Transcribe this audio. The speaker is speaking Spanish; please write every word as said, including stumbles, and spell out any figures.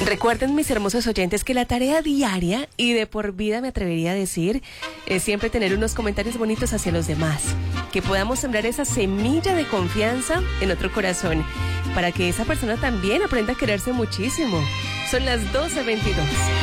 Recuerden, mis hermosos oyentes, que la tarea diaria y de por vida, me atrevería a decir, es siempre tener unos comentarios bonitos hacia los demás. Que podamos sembrar esa semilla de confianza en otro corazón, para que esa persona también aprenda a quererse muchísimo. Son las doce veintidós.